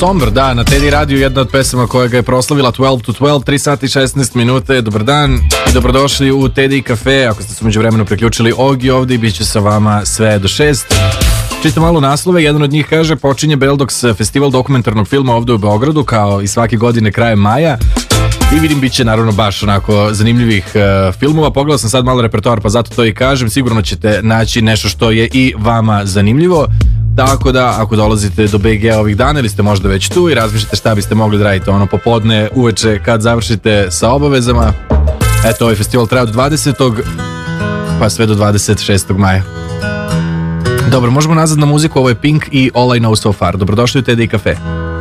Somber, da, na Teddy Radio, jedna od pesama koja ga je proslavila 12 to 12, 3 sati i 16 minuta. Dobar dan i dobrodošli u Teddy Cafe. Ako ste se međuvremeno priključili Ogi ovdje, bit će sa vama sve do 6. Čitam malo naslove, jedan od njih kaže: počinje Beldox festival dokumentarnog filma ovdje u Beogradu, kao i svake godine krajem maja. I vidim, bit će naravno baš onako zanimljivih filmova. Pogledao sam sad malo repertoar, pa zato to i kažem. Sigurno ćete naći nešto što je i vama zanimljivo. Tako da, ako dolazite do BG ovih dana ili ste možda već tu i razmišljate šta biste mogli da radite ono popodne, uveče kad završite sa obavezama, eto, ovaj festival traje od 20. pa sve do 26. maja. Dobro, možemo nazad na muziku, ovo je Pink i All I Know So Far. Dobrodošli u Teddy Cafe.